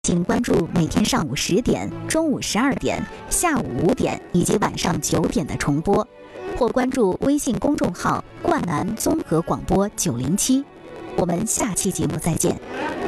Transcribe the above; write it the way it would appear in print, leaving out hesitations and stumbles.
请关注每天上午10点、中午12点、下午5点以及晚上9点的重播，或关注微信公众号“灌篮综合广播907”。我们下期节目再见。